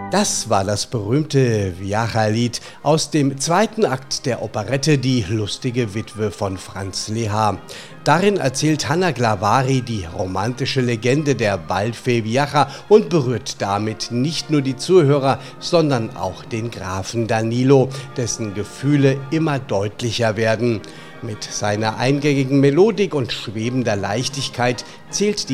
Das war das berühmte Viaja-Lied aus dem zweiten Akt der Operette Die lustige Witwe von Franz Lehár. Darin erzählt Hanna Glavari die romantische Legende der Waldfee Viaja und berührt damit nicht nur die Zuhörer, sondern auch den Grafen Danilo, dessen Gefühle immer deutlicher werden. Mit seiner eingängigen Melodik und schwebender Leichtigkeit zählt